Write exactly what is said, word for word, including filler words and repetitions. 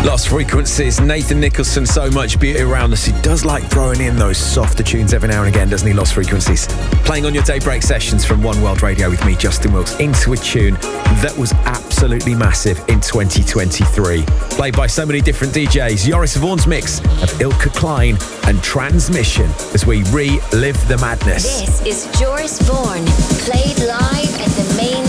Lost Frequencies, Nathan Nicholson, so much beauty around us. He does like throwing in those softer tunes every now and again, doesn't he, Lost Frequencies? Playing on your daybreak sessions from One World Radio with me, Justin Wilkes, into a tune that was absolutely massive in twenty twenty-three. Played by so many different D Js, Joris Vaughn's mix of Ilka Klein and Transmission as we relive the madness. This is Joris Vaughan, played live at the main